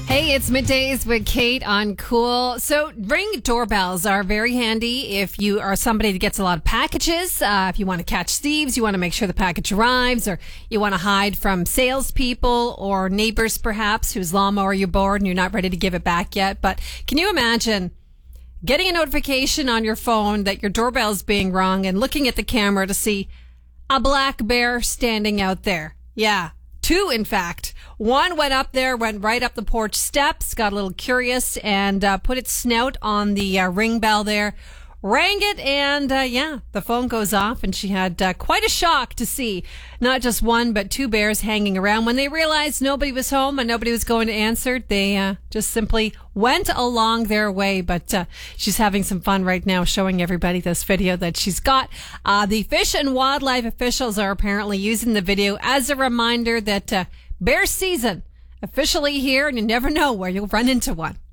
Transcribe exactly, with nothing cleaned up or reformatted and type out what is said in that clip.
Hey, it's Middays with Kate on Cool. So Ring doorbells are very handy if you are somebody that gets a lot of packages. Uh, if you want to catch thieves, you want to make sure the package arrives, or you want to hide from salespeople or neighbors perhaps whose lawnmower you're bored and you're not ready to give it back yet. But can you imagine getting a notification on your phone that your doorbell's being rung and looking at the camera to see a black bear standing out there? Yeah. Two, in fact. One went up there, went right up the porch steps, got a little curious, and uh, put its snout on the uh, ring bell there, rang it, and uh, yeah, the phone goes off, and she had uh, quite a shock to see not just one, but two bears hanging around. When they realized nobody was home and nobody was going to answer, they uh, just simply went along their way. But uh, she's having some fun right now showing everybody this video that she's got. Uh, the Fish and Wildlife officials are apparently using the video as a reminder that uh, bear season officially here, and you never know where you'll run into one.